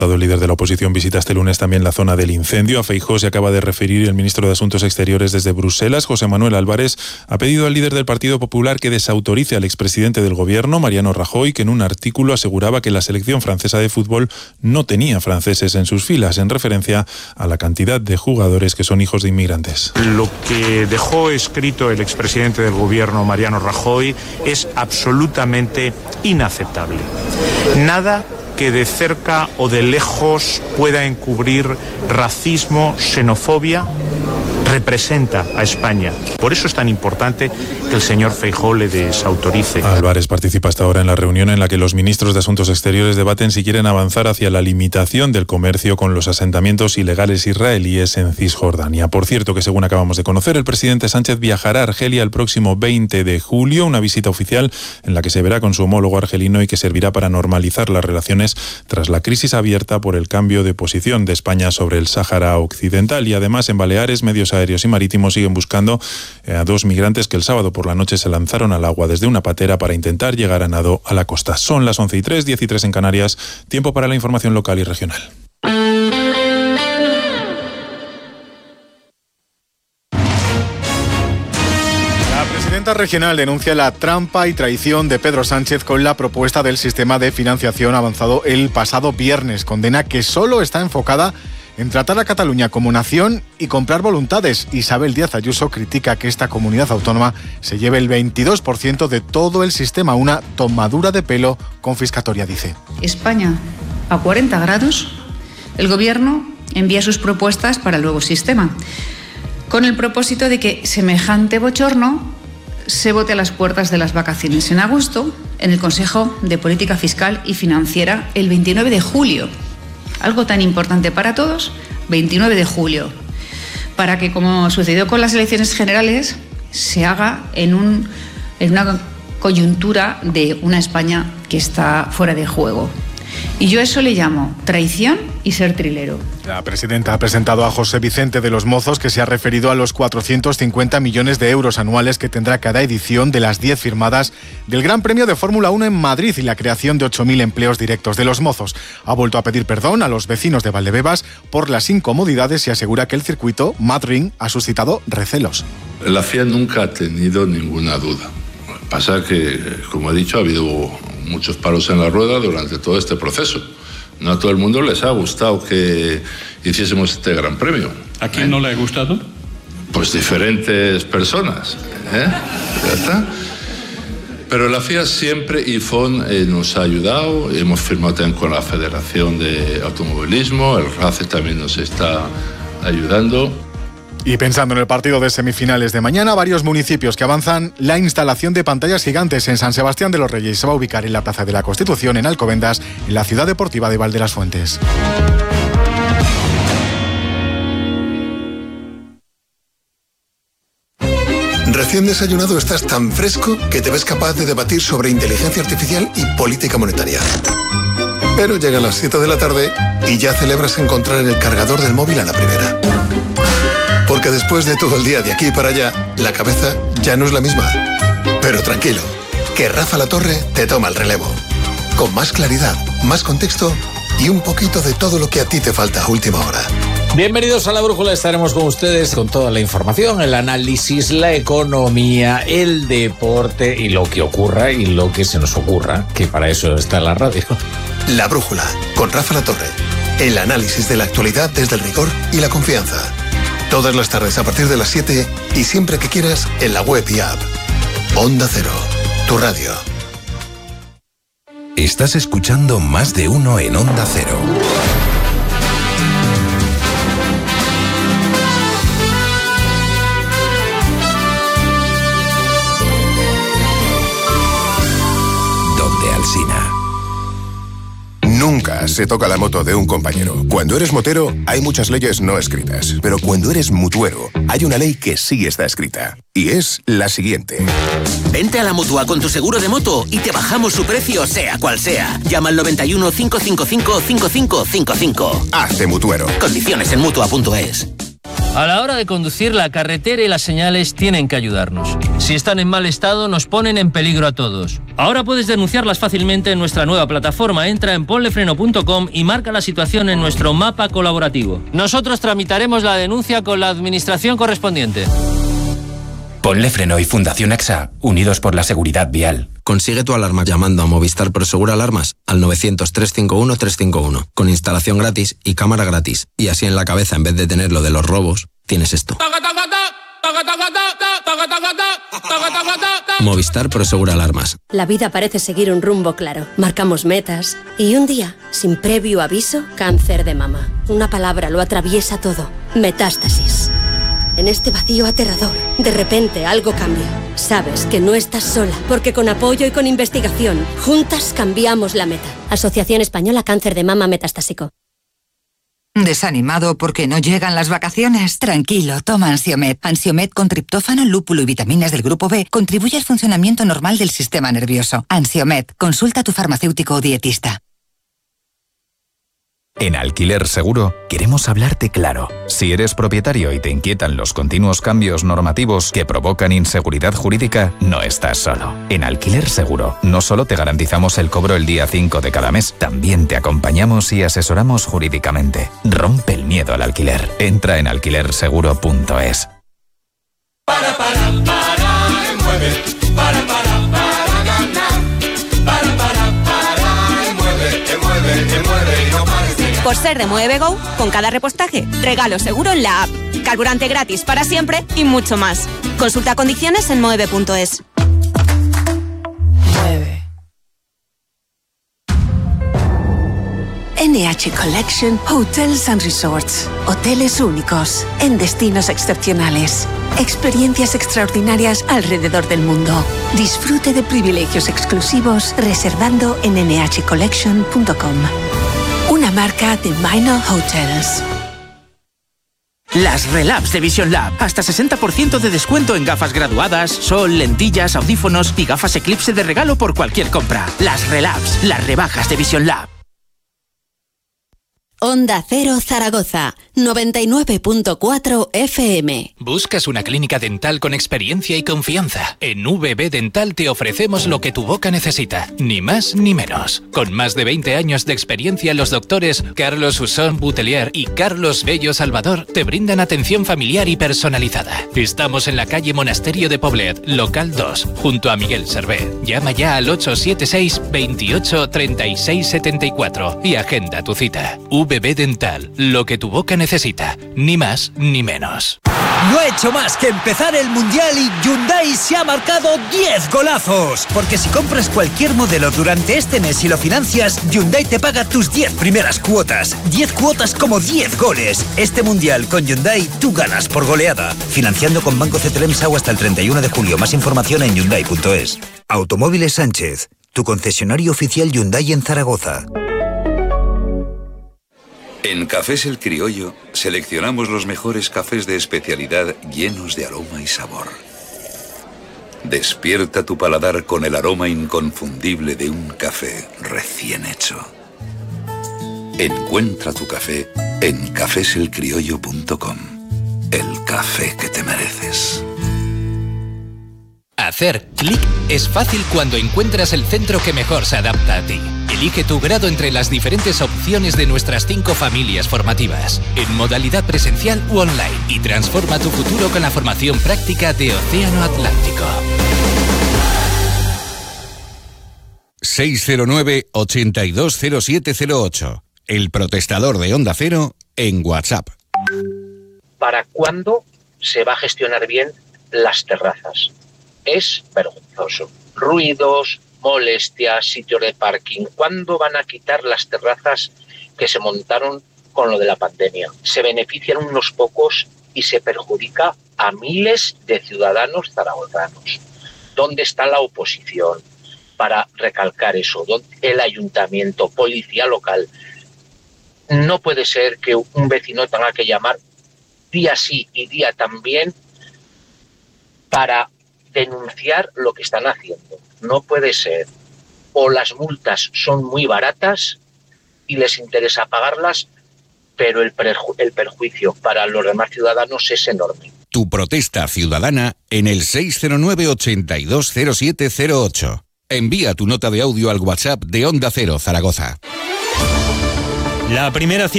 El líder de la oposición visita este lunes también la zona del incendio. A Feijóo se acaba de referir el ministro de Asuntos Exteriores desde Bruselas. José Manuel Álvarez ha pedido al líder del Partido Popular que desautorice al expresidente del gobierno, Mariano Rajoy, que en un artículo aseguraba que la selección francesa de fútbol no tenía franceses en sus filas, en referencia a la cantidad de jugadores que son hijos de inmigrantes. Lo que dejó escrito el expresidente del gobierno, Mariano Rajoy, es absolutamente inaceptable. Nada que de cerca o de lejos pueda encubrir racismo, xenofobia, representa a España. Por eso es tan importante que el señor Feijóo le desautorice. Álvarez participa hasta ahora en la reunión en la que los ministros de Asuntos Exteriores debaten si quieren avanzar hacia la limitación del comercio con los asentamientos ilegales israelíes en Cisjordania. Por cierto, que según acabamos de conocer, el presidente Sánchez viajará a Argelia el próximo 20 de julio, una visita oficial en la que se verá con su homólogo argelino y que servirá para normalizar las relaciones tras la crisis abierta por el cambio de posición de España sobre el Sáhara Occidental. Y además, en Baleares, medios aéreos y marítimos siguen buscando a 2 migrantes que el sábado por la noche se lanzaron al agua desde una patera para intentar llegar a nado a la costa. Son las 11:03, 10:03 en Canarias. Tiempo para la información local y regional. La presidenta regional denuncia la trampa y traición de Pedro Sánchez con la propuesta del sistema de financiación avanzado el pasado viernes. Condena que solo está enfocada en tratar a Cataluña como nación y comprar voluntades. Isabel Díaz Ayuso critica que esta comunidad autónoma se lleve el 22% de todo el sistema, una tomadura de pelo confiscatoria, dice. España a 40 grados, el Gobierno envía sus propuestas para el nuevo sistema, con el propósito de que semejante bochorno se vote a las puertas de las vacaciones en agosto en el Consejo de Política Fiscal y Financiera el 29 de julio. Algo tan importante para todos, 29 de julio, para que, como sucedió con las elecciones generales, se haga en una coyuntura de una España que está fuera de juego. Y yo eso le llamo traición y ser trilero. La presidenta ha presentado a José Vicente de los Mozos, que se ha referido a los 450 millones de euros anuales que tendrá cada edición de las 10 firmadas del Gran Premio de Fórmula 1 en Madrid y la creación de 8.000 empleos directos de los Mozos. Ha vuelto a pedir perdón a los vecinos de Valdebebas por las incomodidades y asegura que el circuito Madrid ha suscitado recelos. La FIA nunca ha tenido ninguna duda. Lo que pasa es que, como he dicho, ha habido muchos palos en la rueda durante todo este proceso. No a todo el mundo les ha gustado que hiciésemos este gran premio. ¿A quién no le ha gustado? Pues diferentes personas. Ya está. Pero la FIA siempre, IFON, nos ha ayudado. Hemos firmado también con la Federación de Automovilismo. El RACE también nos está ayudando. Y pensando en el partido de semifinales de mañana, varios municipios que avanzan la instalación de pantallas gigantes en San Sebastián de los Reyes. Se va a ubicar en la Plaza de la Constitución, en Alcobendas, en la ciudad deportiva de Val de las Fuentes. Recién desayunado estás tan fresco que te ves capaz de debatir sobre inteligencia artificial y política monetaria. Pero llegan las 7 de la tarde y ya celebras encontrar el cargador del móvil a la primera. Porque después de todo el día de aquí para allá, la cabeza ya no es la misma. Pero tranquilo, que Rafa La Torre te toma el relevo. Con más claridad, más contexto y un poquito de todo lo que a ti te falta a última hora. Bienvenidos a La Brújula, estaremos con ustedes con toda la información, el análisis, la economía, el deporte y lo que ocurra y lo que se nos ocurra, que para eso está la radio. La Brújula, con Rafa La Torre. El análisis de la actualidad desde el rigor y la confianza. Todas las tardes a partir de las 7 y siempre que quieras en la web y app. Onda Cero, tu radio. Estás escuchando Más de Uno en Onda Cero. Donde Alsina. Nunca se toca la moto de un compañero. Cuando eres motero, hay muchas leyes no escritas. Pero cuando eres mutuero, hay una ley que sí está escrita. Y es la siguiente. Vente a la Mutua con tu seguro de moto y te bajamos su precio, sea cual sea. Llama al 91 555 5555. Hazte mutuero. Condiciones en Mutua.es. A la hora de conducir, la carretera y las señales tienen que ayudarnos. Si están en mal estado, nos ponen en peligro a todos. Ahora puedes denunciarlas fácilmente en nuestra nueva plataforma. Entra en ponlefreno.com y marca la situación en nuestro mapa colaborativo. Nosotros tramitaremos la denuncia con la administración correspondiente. Ponle Freno y Fundación AXA, unidos por la seguridad vial. Consigue tu alarma llamando a Movistar Prosegur Alarmas al 900-351-351, con instalación gratis y cámara gratis. Y así en la cabeza, en vez de tener lo de los robos, tienes esto. Movistar Prosegur Alarmas. La vida parece seguir un rumbo claro. Marcamos metas y un día, sin previo aviso, cáncer de mama. Una palabra lo atraviesa todo. Metástasis. En este vacío aterrador, de repente algo cambia. Sabes que no estás sola, porque con apoyo y con investigación, juntas cambiamos la meta. Asociación Española Cáncer de Mama Metastásico. ¿Desanimado porque no llegan las vacaciones? Tranquilo, toma Ansiomed. Ansiomed con triptófano, lúpulo y vitaminas del grupo B contribuye al funcionamiento normal del sistema nervioso. Ansiomed, consulta a tu farmacéutico o dietista. En Alquiler Seguro queremos hablarte claro. Si eres propietario y te inquietan los continuos cambios normativos que provocan inseguridad jurídica, no estás solo. En Alquiler Seguro no solo te garantizamos el cobro el día 5 de cada mes, también te acompañamos y asesoramos jurídicamente. Rompe el miedo al alquiler. Entra en alquilerseguro.es. Mueve, para ganar. Mueve y no pares de ganar. Por ser de Mueve Go, con cada repostaje, regalo seguro en la app. Carburante gratis para siempre y mucho más. Consulta condiciones en mueve.es. Mueve. NH Collection Hotels and Resorts. Hoteles únicos, en destinos excepcionales. Experiencias extraordinarias alrededor del mundo. Disfrute de privilegios exclusivos reservando en nhcollection.com. Una marca de Minor Hotels. Las Relabs de Vision Lab. Hasta 60% de descuento en gafas graduadas, sol, lentillas, audífonos y gafas Eclipse de regalo por cualquier compra. Las Relabs, las rebajas de Vision Lab. Onda Cero Zaragoza, 99.4 FM. ¿Buscas una clínica dental con experiencia y confianza? En VB Dental te ofrecemos lo que tu boca necesita, ni más ni menos. Con más de 20 años de experiencia, los doctores Carlos Usón Butelier y Carlos Bello Salvador te brindan atención familiar y personalizada. Estamos en la calle Monasterio de Poblet, local 2, junto a Miguel Servet. Llama ya al 876 28 36 74 y agenda tu cita. VB Dental, lo que tu boca necesita, ni más ni menos. No ha hecho más que empezar el Mundial y Hyundai se ha marcado 10 golazos. Porque si compras cualquier modelo durante este mes y lo financias, Hyundai te paga tus 10 primeras cuotas. 10 cuotas como 10 goles. Este Mundial con Hyundai tú ganas por goleada. Financiando con Banco CTLM-SAU hasta el 31 de julio. Más información en hyundai.es. Automóviles Sánchez, tu concesionario oficial Hyundai en Zaragoza. En Cafés El Criollo seleccionamos los mejores cafés de especialidad llenos de aroma y sabor. Despierta tu paladar con el aroma inconfundible de un café recién hecho. Encuentra tu café en cafeselcriollo.com. El café que te mereces. Hacer clic es fácil cuando encuentras el centro que mejor se adapta a ti. Elige tu grado entre las diferentes opciones de nuestras 5 familias formativas, en modalidad presencial u online, y transforma tu futuro con la formación práctica de Océano Atlántico. 609-820708. El protestador de Onda Cero en WhatsApp. ¿Para cuándo se va a gestionar bien las terrazas? Es vergonzoso. Ruidos, molestias, sitios de parking. ¿Cuándo van a quitar las terrazas que se montaron con lo de la pandemia? Se benefician unos pocos y se perjudica a miles de ciudadanos zaragozanos. ¿Dónde está la oposición para recalcar eso? ¿Dónde el ayuntamiento, policía local? No puede ser que un vecino tenga que llamar día sí y día también para denunciar lo que están haciendo. No puede ser. O las multas son muy baratas y les interesa pagarlas, pero el perjuicio para los demás ciudadanos es enorme. Tu protesta ciudadana en el 609-820708. Envía tu nota de audio al WhatsApp de Onda Cero Zaragoza. La primera